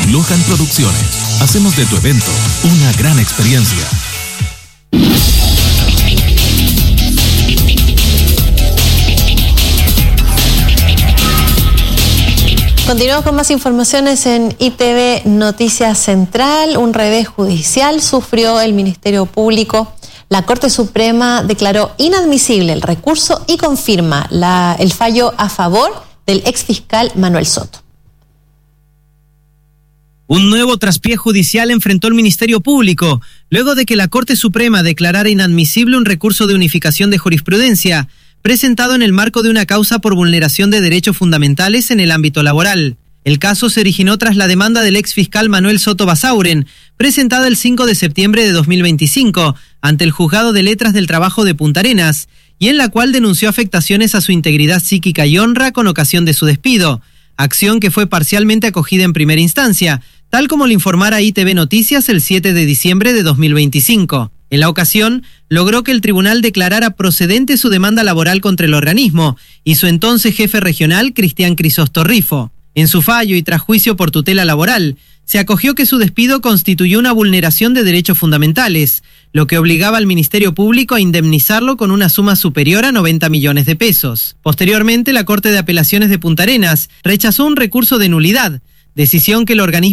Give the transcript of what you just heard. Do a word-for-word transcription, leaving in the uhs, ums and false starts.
Lohan Producciones. Hacemos de tu evento una gran experiencia. Continuamos con más informaciones en I T V Noticias Central. Un revés judicial sufrió el Ministerio Público. La Corte Suprema declaró inadmisible el recurso y confirma la, el fallo a favor del exfiscal Manuel Soto. Un nuevo traspié judicial enfrentó el Ministerio Público, luego de que la Corte Suprema declarara inadmisible un recurso de unificación de jurisprudencia, presentado en el marco de una causa por vulneración de derechos fundamentales en el ámbito laboral. El caso se originó tras la demanda del exfiscal Manuel Soto Basauren, presentada el cinco de septiembre de dos mil veinticinco, ante el Juzgado de Letras del Trabajo de Punta Arenas, y en la cual denunció afectaciones a su integridad psíquica y honra con ocasión de su despido, acción que fue parcialmente acogida en primera instancia, tal como lo informara I T V Noticias el siete de diciembre de dos mil veinticinco. En la ocasión, logró que el tribunal declarara procedente su demanda laboral contra el organismo y su entonces jefe regional, Cristian Crisóstomo. En su fallo y tras juicio por tutela laboral, se acogió que su despido constituyó una vulneración de derechos fundamentales, lo que obligaba al Ministerio Público a indemnizarlo con una suma superior a noventa millones de pesos. Posteriormente, la Corte de Apelaciones de Punta Arenas rechazó un recurso de nulidad, decisión que el organismo